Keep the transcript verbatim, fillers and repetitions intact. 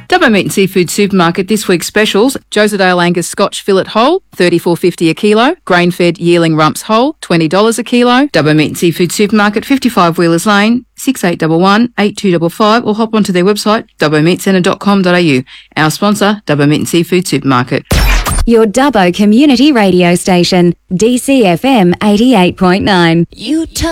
Dubbo Meat and Seafood Supermarket, this week's specials: Josedale Angus Scotch Fillet Whole, thirty-four fifty a kilo. Grain-fed Yearling Rumps Whole, twenty dollars a kilo. Dubbo Meat and Seafood Supermarket, fifty-five Wheelers Lane, six eight one one, eight two five five, or hop onto their website, dubbo meat centre dot com dot a u. Our sponsor, Dubbo Meat and Seafood Supermarket. Your Dubbo Community Radio Station, D C F M eighty-eight point nine. You